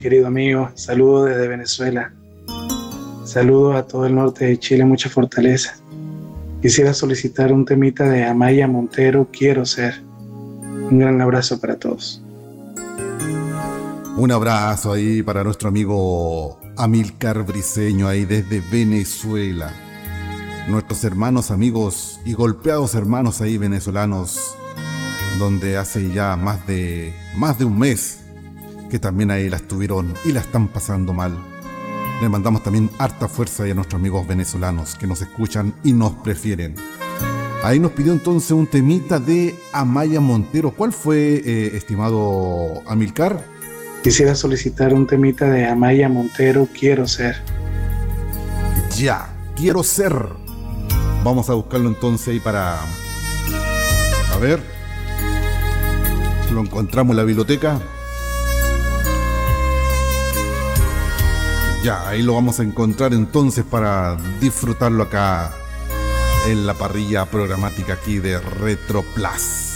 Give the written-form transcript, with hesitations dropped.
Querido amigo, saludos desde Venezuela. Saludos a todo el norte de Chile, mucha fortaleza. Quisiera solicitar un temita de Amaya Montero, Quiero Ser. Un gran abrazo para todos. Un abrazo ahí para nuestro amigo Amílcar Briceño ahí desde Venezuela. Nuestros hermanos, amigos y golpeados hermanos ahí venezolanos, donde hace ya más de un mes que también ahí la estuvieron y la están pasando mal. Le mandamos también harta fuerza ahí a nuestros amigos venezolanos que nos escuchan y nos prefieren. Ahí nos pidió entonces un temita de Amaya Montero. ¿Cuál fue, estimado Amílcar? Quisiera solicitar un temita de Amaya Montero, Quiero Ser. Ya, Quiero Ser. Vamos a buscarlo entonces ahí para... A ver. Lo encontramos en la biblioteca. Ya, ahí lo vamos a encontrar entonces para disfrutarlo acá en la parrilla programática aquí de Retro Plus.